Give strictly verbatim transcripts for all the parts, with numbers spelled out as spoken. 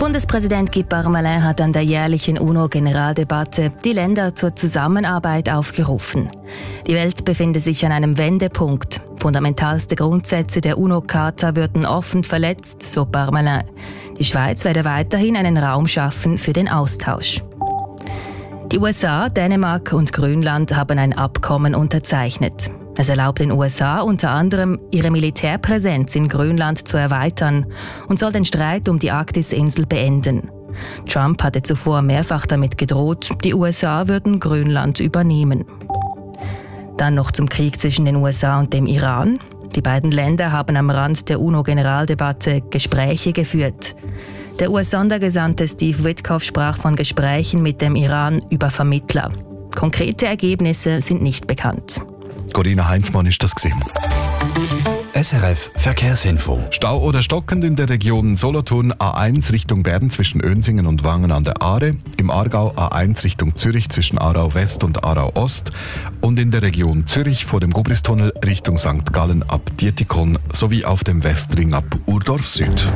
Bundespräsident Guy Parmelin hat an der jährlichen UNO-Generaldebatte die Länder zur Zusammenarbeit aufgerufen. Die Welt befinde sich an einem Wendepunkt. Fundamentalste Grundsätze der UNO-Charta würden offen verletzt, so Parmelin. Die Schweiz werde weiterhin einen Raum schaffen für den Austausch. Die U S A, Dänemark und Grönland haben ein Abkommen unterzeichnet. Es erlaubt den U S A unter anderem, ihre Militärpräsenz in Grönland zu erweitern und soll den Streit um die Arktis-Insel beenden. Trump hatte zuvor mehrfach damit gedroht, die U S A würden Grönland übernehmen. Dann noch zum Krieg zwischen den U S A und dem Iran. Die beiden Länder haben am Rand der UNO-Generaldebatte Gespräche geführt. Der U S-Sondergesandte Steve Witkoff sprach von Gesprächen mit dem Iran über Vermittler. Konkrete Ergebnisse sind nicht bekannt. Corinna Heinzmann ist das gewesen. S R F Verkehrsinfo. Stau oder stockend in der Region Solothurn A eins Richtung Bern zwischen Önsingen und Wangen an der Aare, im Aargau A eins Richtung Zürich zwischen Aarau West und Aarau Ost und in der Region Zürich vor dem Gubristunnel Richtung Sankt Gallen ab Dietikon sowie auf dem Westring ab Urdorf Süd.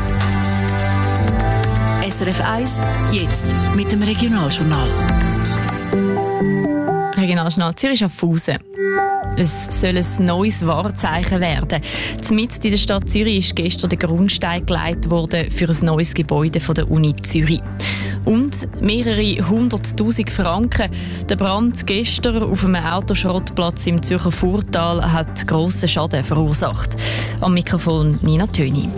S R F eins, jetzt mit dem Regionaljournal. Regionaljournal Zürich Schaffhausen. Es soll ein neues Wahrzeichen werden. Mitten in der Stadt Zürich ist gestern der Grundstein gelegt worden für ein neues Gebäude von der Uni Zürich. Und mehrere hunderttausend Franken. Der Brand gestern auf einem Autoschrottplatz im Zürcher Furtal hat grossen Schaden verursacht. Am Mikrofon Nina Töni.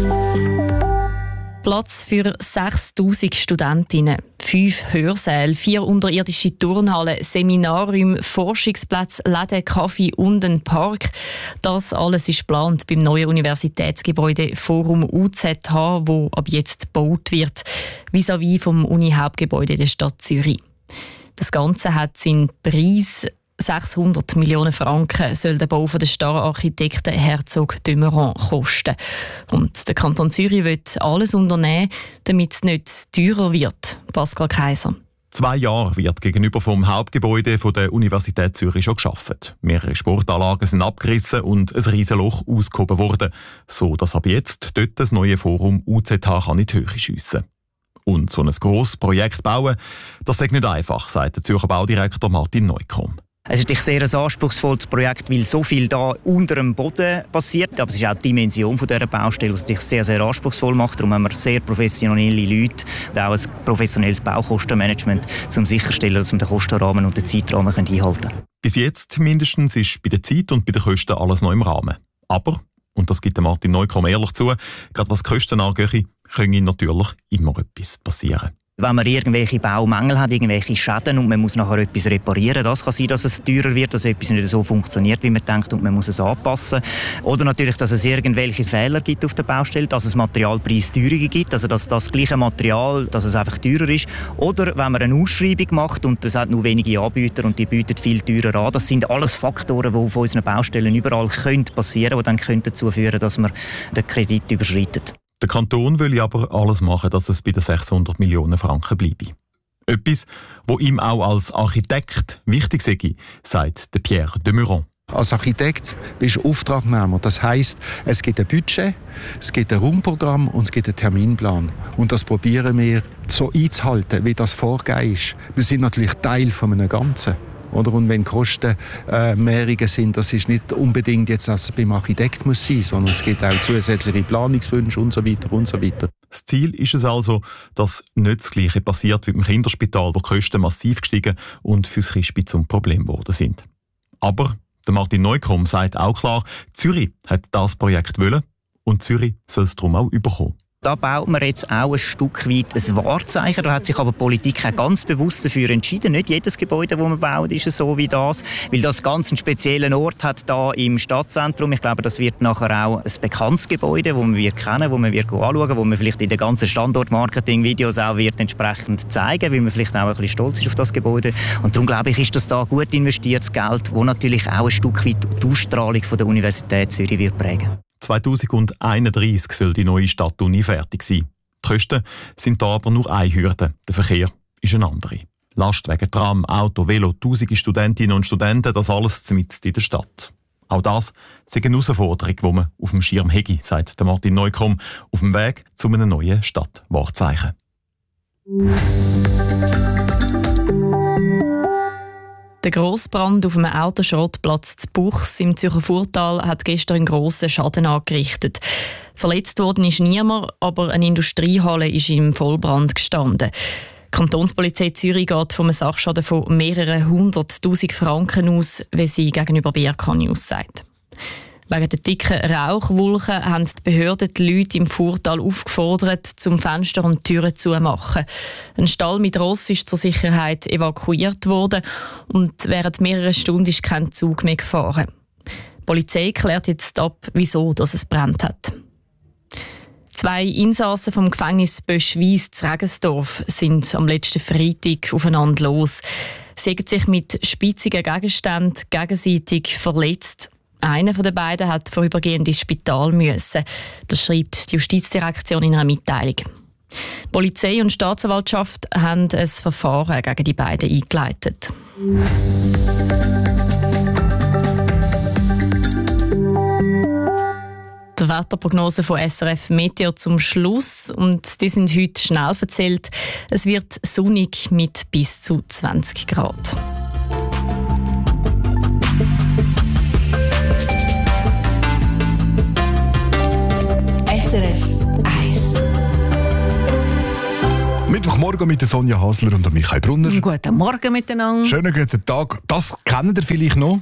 Platz für sechstausend Studentinnen, fünf Hörsäle, vier unterirdische Turnhallen, Seminarräume, Forschungsplätze, Läden, Kaffee und ein Park. Das alles ist geplant beim neuen Universitätsgebäude Forum U Z H, wo ab jetzt gebaut wird, vis-à-vis vom Uni-Hauptgebäude der Stadt Zürich. Das Ganze hat seinen Preis. sechshundert Millionen Franken soll der Bau von der Star-Architekten Herzog de Meuron kosten. Und der Kanton Zürich will alles unternehmen, damit es nicht teurer wird. Pascal Kaiser. Zwei Jahre wird gegenüber vom Hauptgebäude von der Universität Zürich schon geschaffen. Mehrere Sportanlagen sind abgerissen und ein Riesenloch ausgehoben worden, so dass ab jetzt dort das neue Forum U Z H kann in die Höhe schiessen. Und so ein grosses Projekt bauen, das ist nicht einfach, sagt der Zürcher Baudirektor Martin Neukomm. Es ist sehr ein anspruchsvolles Projekt, weil so viel da unter dem Boden passiert. Aber es ist auch die Dimension dieser Baustelle, die es sehr, sehr anspruchsvoll macht. Darum haben wir sehr professionelle Leute und auch ein professionelles Baukostenmanagement, um sicherzustellen, dass wir den Kostenrahmen und den Zeitrahmen einhalten können. Bis jetzt mindestens ist bei der Zeit und bei den Kosten alles noch im Rahmen. Aber, und das gibt Martin Neukomm ehrlich zu, gerade was die Kosten angeht, können natürlich immer etwas passieren. Wenn man irgendwelche Baumängel hat, irgendwelche Schäden und man muss nachher etwas reparieren, das kann sein, dass es teurer wird, dass etwas nicht so funktioniert, wie man denkt und man muss es anpassen. Oder natürlich, dass es irgendwelche Fehler gibt auf der Baustelle, dass es Materialpreissteuerungen gibt, also dass das gleiche Material, dass es einfach teurer ist. Oder wenn man eine Ausschreibung macht und es hat nur wenige Anbieter und die bieten viel teurer an. Das sind alles Faktoren, die auf unseren Baustellen überall können passieren können, die dann dazu führen, dass man den Kredit überschreitet. Der Kanton will aber alles machen, dass es bei den sechshundert Millionen Franken bleibe. Etwas, wo ihm auch als Architekt wichtig sei, sagt der Pierre de Meuron. Als Architekt bist du Auftragnehmer. Das heisst, es gibt ein Budget, es gibt ein Raumprogramm und es gibt einen Terminplan. Und das probieren wir so einzuhalten, wie das vorgegeben ist. Wir sind natürlich Teil von einem Ganzen. Oder? Und wenn Kosten äh, mehrere sind, das ist nicht unbedingt jetzt, dass es beim Architekt muss sein, sondern es gibt auch zusätzliche Planungswünsche und so weiter und so weiter. Das Ziel ist es also, dass nicht das Gleiche passiert wie beim Kinderspital, wo die Kosten massiv gestiegen und fürs Kispi zum Problem geworden sind. Aber der Martin Neukomm sagt auch klar, Zürich hat das Projekt wollen und Zürich soll es darum auch überkommen. Da baut man jetzt auch ein Stück weit ein Wahrzeichen. Da hat sich aber die Politik auch ganz bewusst dafür entschieden. Nicht jedes Gebäude, das man baut, ist so wie das. Weil das ganz einen speziellen Ort hat da im Stadtzentrum. Ich glaube, das wird nachher auch ein bekanntes Gebäude, das man wird kennen, das man wird anschauen, wo man vielleicht in den ganzen Standortmarketing-Videos auch wird entsprechend zeigen, weil man vielleicht auch ein bisschen stolz ist auf das Gebäude. Und darum glaube ich, ist das da gut investiertes Geld, das natürlich auch ein Stück weit die Ausstrahlung von der Universität Zürich wird prägen. zweitausendeinunddreissig soll die neue Stadtuni fertig sein. Die Kosten sind da aber nur eine Hürde. Der Verkehr ist eine andere. Lastwagen, Tram, Auto, Velo, tausende Studentinnen und Studenten, das alles mitten in der Stadt. Auch das ist eine Herausforderung, die man auf dem Schirm hätte, sagt Martin Neukomm, auf dem Weg zu einem neuen Stadtwahrzeichen. Der Grossbrand auf einem Autoschrottplatz zu Buchs im Zürcher Furtal hat gestern einen grossen Schaden angerichtet. Verletzt worden ist niemand, aber eine Industriehalle ist im Vollbrand gestanden. Die Kantonspolizei Zürich geht von einem Sachschaden von mehreren hunderttausend Franken aus, wie sie gegenüber B R K News sagt. Wegen der dicken Rauchwolken haben die Behörden die Leute im Furtal aufgefordert, zum Fenster und Türen zumachen. Ein Stall mit Ross ist zur Sicherheit evakuiert worden und während mehrerer Stunden ist kein Zug mehr gefahren. Die Polizei klärt jetzt ab, wieso dass es brennt hat. Zwei Insassen vom Gefängnis Böschwies zu Regensdorf sind am letzten Freitag aufeinander los. Sie haben sich mit spitzigen Gegenständen gegenseitig verletzt. Einer der beiden hat vorübergehend ins Spital müssen. Das schreibt die Justizdirektion in einer Mitteilung. Polizei und Staatsanwaltschaft haben ein Verfahren gegen die beiden eingeleitet. Die Wetterprognose von S R F Meteo zum Schluss. Und die sind heute schnell erzählt. Es wird sonnig mit bis zu zwanzig Grad. S R F eins. Mittwochmorgen mit der Sonja Hasler und Michael Brunner. Guten Morgen miteinander. Schönen guten Tag. Das kennt ihr vielleicht noch.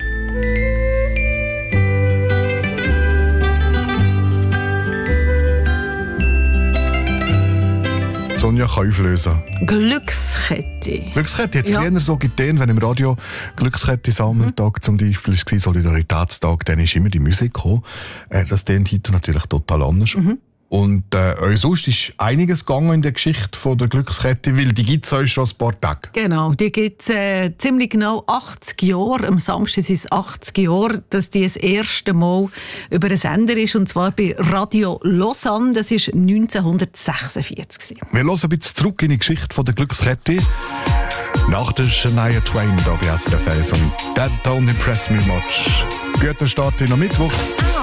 Sonja kann auflösen. Glückskette. Glückskette hat es Ja. früher so getan, wenn im Radio Glückskette Sammeltag zum Beispiel war, Solidaritätstag, dann ist immer die Musik gekommen. Äh, Das tönt heute natürlich total anders. Mhm. Und äh, sonst ist einiges gegangen in der Geschichte von der Glückskette, weil die gibt es euch schon ein paar Tage. Genau, die gibt es äh, ziemlich genau achtzig Jahre. Am Samstag sind es achtzig Jahre, dass die das erste Mal über einen Sender ist, und zwar bei Radio Lausanne. Das war neunzehnhundertsechsundvierzig. Wir hören ein bisschen zurück in die Geschichte von der Glückskette. Nach der Shania Twain da bei S R F eins und That Don't Impress Me Much. Guter Start in den Mittwoch.